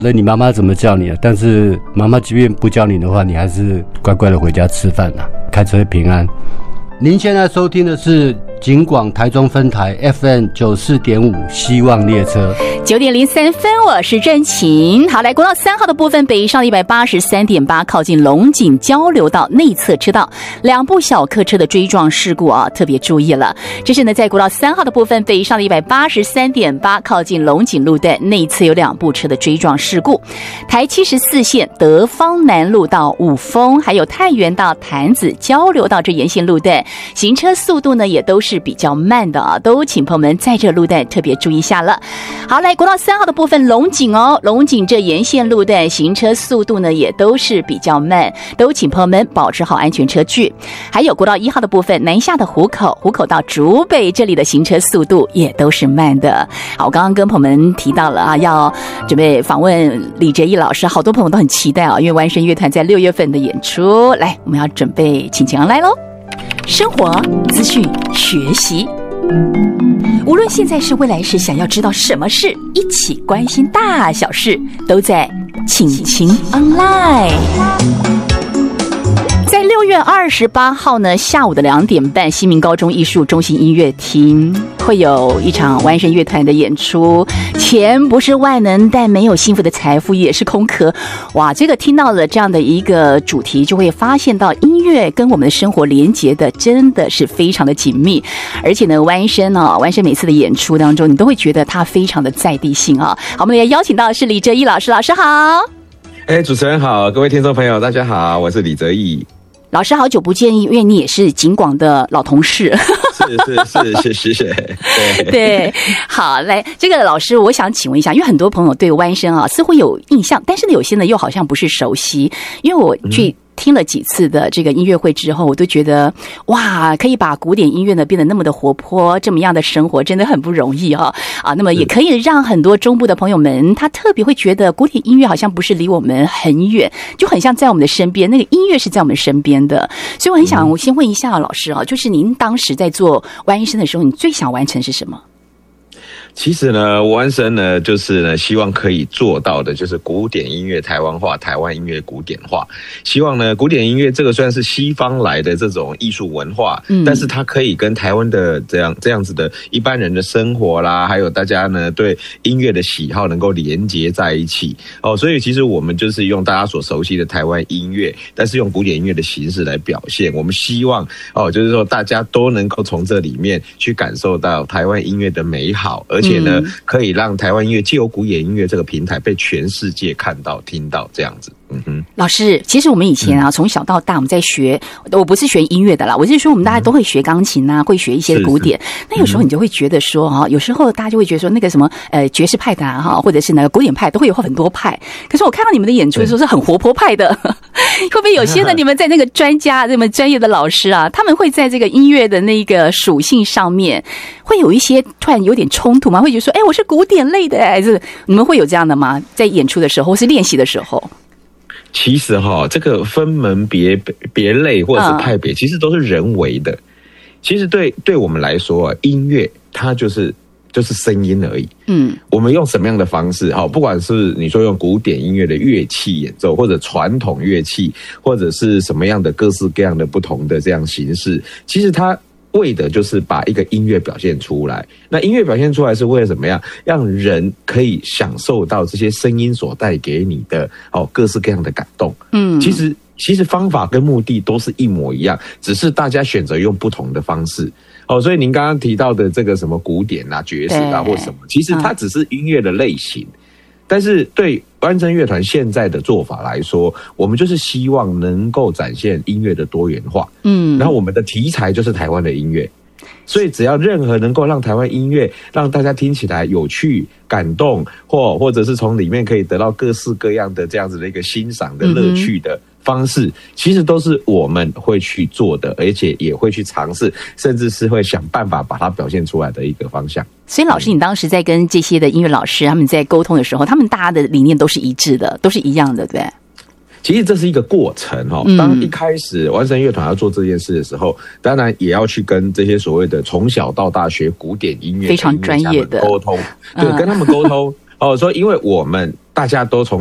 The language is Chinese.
那你妈妈怎么叫你啊？但是妈妈即便不叫你的话，你还是乖乖的回家吃饭啊，开车平安。您现在收听的是警广台中分台 FM 94.5希望列车 9点03分，我是郑晴。好，来国道3号的部分，北上183.8，靠近龙井交流道内侧车道，2部小客车的追撞事故啊，特别注意了。这是呢，在国道3号的部分，北上183.8，靠近龙井路段内侧有2部车的追撞事故。台74线德芳南路到五峰，还有太原到潭子交流道这沿线路段，行车速度呢也都是比较慢的啊，都请朋友们在这个路段特别注意一下了。好，来国道3号的部分，龙井这沿线路段行车速度呢也都是比较慢，都请朋友们保持好安全车距。还有国道1号的部分，南下的湖口到竹北这里的行车速度也都是慢的。好，我刚刚跟朋友们提到了啊，要准备访问李哲毅老师，好多朋友都很期待啊，因为湾声乐团在6月份的演出，来，我们要准备请昂来咯。生活、资讯、学习，无论现在是未来是，想要知道什么事，一起关心大小事，都在请 online。在6月28号呢，下午的2点半，西明高中艺术中心音乐厅会有一场湾声乐团的演出。钱不是万能，但没有幸福的财富也是空壳。哇，这个听到了这样的一个主题，就会发现到音乐跟我们的生活连结的真的是非常的紧密。而且呢，湾声每次的演出当中，你都会觉得它非常的在地性啊。好，我们也邀请到的是李哲毅老师，老师好。 主持人好，各位听众朋友大家好，我是李哲毅。 老师好久不见，因为你也是警广的老同事。 是， 对，好，来，这个老师，我想请问一下，因为很多朋友对湾声啊似乎有印象，但是呢，有些呢又好像不是熟悉，因为我去听了几次的这个音乐会之后，我都觉得哇，可以把古典音乐呢变得那么的活泼，这么样的生活真的很不容易啊！那么也可以让很多中部的朋友们，他特别会觉得古典音乐好像不是离我们很远，就很像在我们的身边，那个音乐是在我们身边的。所以我很想，我先问一下老师啊，就是您当时在做湾声的时候，你最想完成是什么？ 其实呢，湾声呢，就是呢，希望可以做到的，就是古典音乐台湾化，台湾音乐古典化。希望呢，古典音乐这个虽然是西方来的这种艺术文化，但是它可以跟台湾的这样子的一般人的生活啦，还有大家呢对音乐的喜好能够连结在一起哦。所以其实我们就是用大家所熟悉的台湾音乐，但是用古典音乐的形式来表现。我们希望就是说大家都能够从这里面去感受到台湾音乐的美好，而且呢，可以让台湾音乐藉由古典音乐这个平台被全世界看到、听到，这样子。 老师，其实我们以前啊，从小到大我们在学，我不是学音乐的啦，我是说我们大家都会学钢琴啊，会学一些古典。那有时候你就会觉得说有时候大家就会觉得说那个什么爵士派的或者是那个古典派都会有很多派。可是我看到你们的演出的时候是很活泼派的，会不会有些呢？你们在那个专家、这么专业的老师啊，他们会在这个音乐的那个属性上面会有一些突然有点冲突吗？会觉得说，我是古典类的，还是你们会有这样的吗？在演出的时候或是练习的时候？ 其实这个分门别类或者是派别，其实都是人为的。其实对我们来说音乐它就是声音而已。我们用什么样的方式不管是你说用古典音乐的乐器演奏，或者传统乐器，或者是什么样的各式各样的不同的这样形式，其实它为的就是把一个音乐表现出来。那音乐表现出来是为了怎么样？让人可以享受到这些声音所带给你的各式各样的感动。其实方法跟目的都是一模一样，只是大家选择用不同的方式。所以您刚刚提到的这个什么古典啊、爵士啊或什么，其实它只是音乐的类型。但是对湾声乐团现在的做法来说，我们就是希望能够展现音乐的多元化。然后我们的题材就是台湾的音乐，所以只要任何能够让台湾音乐让大家听起来有趣、感动，或者是从里面可以得到各式各样的这样子的一个欣赏的乐趣的方式，其实都是我们会去做的，而且也会去尝试，甚至是会想办法把它表现出来的一个方向。 所以老师，你当时在跟这些的音乐老师他们在沟通的时候，他们大家的理念都是一致的，都是一样的，对不对？ 其实这是一个过程当一开始湾声乐团要做这件事的时候，当然也要去跟这些所谓的从小到大学古典音乐非常专业的沟通，对，跟他们沟通说因为我们大家都从